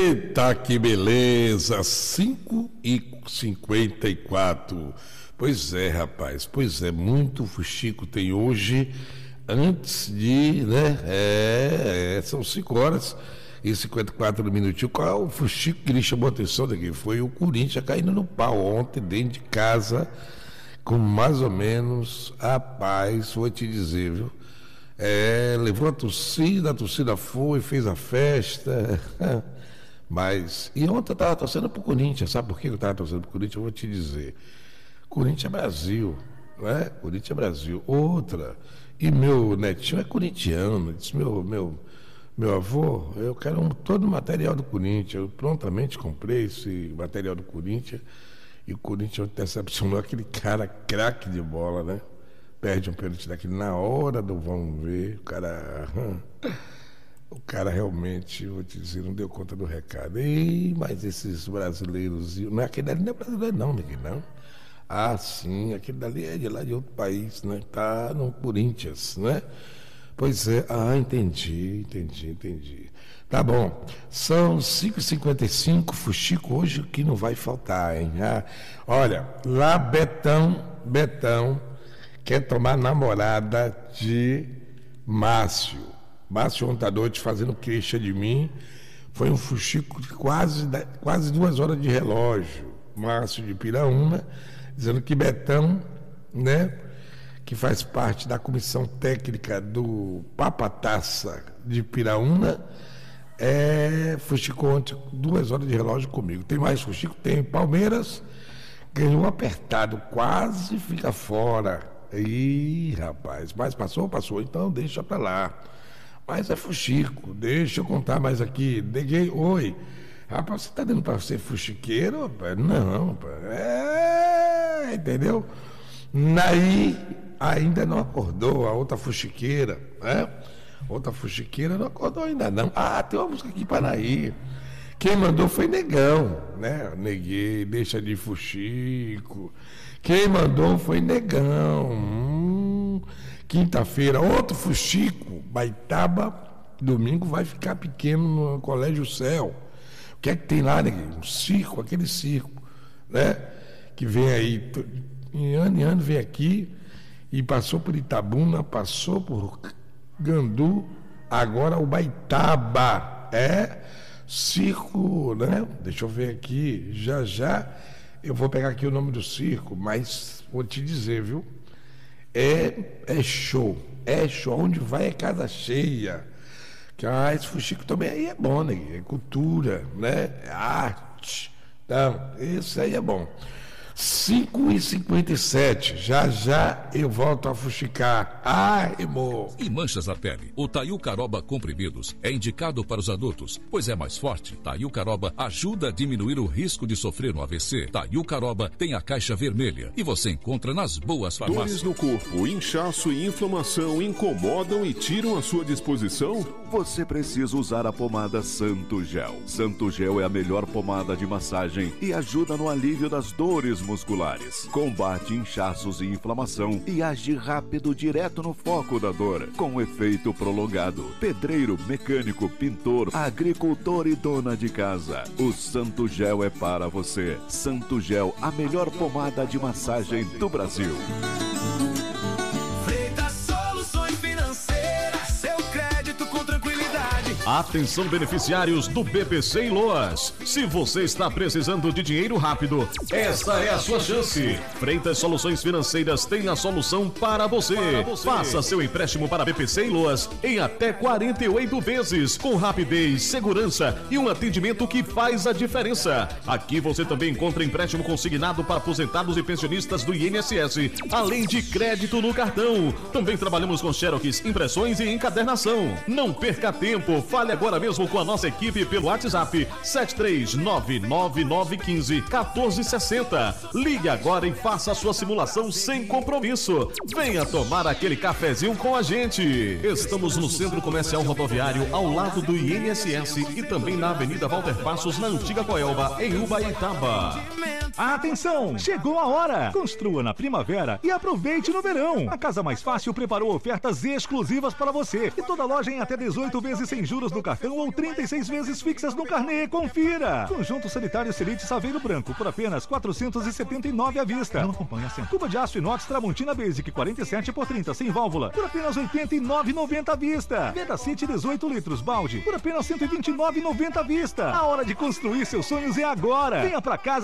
Eita, que beleza! 5h54. Pois é, rapaz. Pois é, muito fuxico tem hoje. Antes de, né? São 5h54. Qual o fuxico que lhe chamou a atenção daqui? Foi o Corinthians caindo no pau ontem, dentro de casa, com mais ou menos. Rapaz, vou te dizer, viu? Levou a torcida foi, fez a festa. E ontem eu estava torcendo pro Corinthians. Sabe por que eu estava torcendo pro Corinthians? Eu vou te dizer. Corinthians é Brasil, não é? Corinthians é Brasil. Outra. E meu netinho é corintiano. Disse, meu avô, eu quero todo o material do Corinthians. Eu prontamente comprei esse material do Corinthians. E o Corinthians decepcionou aquele cara craque de bola, né? Perde um pênalti daquele na hora do vamos ver. O cara realmente, vou te dizer, não deu conta do recado. Mas esses brasileiros... Não, aquele dali não é brasileiro não, Miguel, não. Ah, sim, aquele dali é de lá de outro país, né? Tá no Corinthians, né? Pois é, entendi. Tá bom, são 5h55, fuxico hoje que não vai faltar, hein? Olha, lá Betão quer tomar namorada de Márcio. Márcio ontem à noite fazendo queixa de mim. Foi um fuxico de quase 2 horas de relógio. Márcio de Piraúna, dizendo que Betão, né, que faz parte da comissão técnica do Papataça de Piraúna, fuxicou ontem 2 horas de relógio comigo. Tem mais fuxico? Tem. Palmeiras ganhou apertado, quase fica fora. Rapaz, mas passou, então deixa pra lá. Mas é fuxico, deixa eu contar mais aqui. Oi, rapaz, você tá dando pra ser fuxiqueiro, rapaz? Não, rapaz. Entendeu? Aí ainda não acordou a outra fuxiqueira, né? Outra fuxiqueira não acordou ainda não. Tem uma música aqui para aí. Quem mandou foi Negão, né? Neguei, deixa de fuxico. Quem mandou foi Negão. Quinta-feira, outro fuxico, Baitaba, domingo vai ficar pequeno no Colégio Céu. O que é que tem lá, Neguinho? Um circo, aquele circo, né? Que vem aí, em ano vem aqui, e passou por Itabuna, passou por Gandu, agora o Baitaba. Circo, né? Deixa eu ver aqui, já eu vou pegar aqui o nome do circo, mas vou te dizer, viu? É show, onde vai é casa cheia. Esse fuxico também aí é bom, né? É cultura, né? É arte. Então, isso aí é bom. 5h57, já eu volto a fuxicar. Irmão. E manchas na pele. O Taiu Caroba Comprimidos é indicado para os adultos, pois é mais forte. Taiu Caroba ajuda a diminuir o risco de sofrer um AVC. Taiu Caroba tem a caixa vermelha e você encontra nas boas farmácias. Dores no corpo, inchaço e inflamação incomodam e tiram a sua disposição? Você precisa usar a pomada Santo Gel. Santo Gel é a melhor pomada de massagem e ajuda no alívio das dores musculares. Combate inchaços e inflamação e age rápido direto no foco da dor, com efeito prolongado. Pedreiro, mecânico, pintor, agricultor e dona de casa. O Santo Gel é para você. Santo Gel, a melhor pomada de massagem do Brasil. Atenção, beneficiários do BPC em Loas. Se você está precisando de dinheiro rápido, esta é a sua chance. Freitas Soluções Financeiras tem a solução para você. Faça seu empréstimo para BPC em Loas em até 48 vezes, com rapidez, segurança e um atendimento que faz a diferença. Aqui você também encontra empréstimo consignado para aposentados e pensionistas do INSS, além de crédito no cartão. Também trabalhamos com xerox, impressões e encadernação. Não perca tempo. Fale agora mesmo com a nossa equipe pelo WhatsApp 73999151460. Ligue agora e faça a sua simulação sem compromisso. Venha tomar aquele cafezinho com a gente. Estamos no Centro Comercial Rodoviário, ao lado do INSS e também na Avenida Walter Passos, na Antiga Coelba, em Ubaitaba. Atenção! Chegou a hora! Construa na primavera e aproveite no verão. A Casa Mais Fácil preparou ofertas exclusivas para você e toda loja em até 18 vezes sem juros juros no cartão ou 36 vezes fixas no carnê. Confira! Conjunto sanitário Selite Saveiro Branco por apenas 479 à vista. Não acompanha a Cuba de aço inox Tramontina Basic 47 por 30 sem válvula por apenas 89,90 à vista. Vedacity 18 litros balde por apenas 129,90 à vista. A hora de construir seus sonhos é agora. Venha pra casa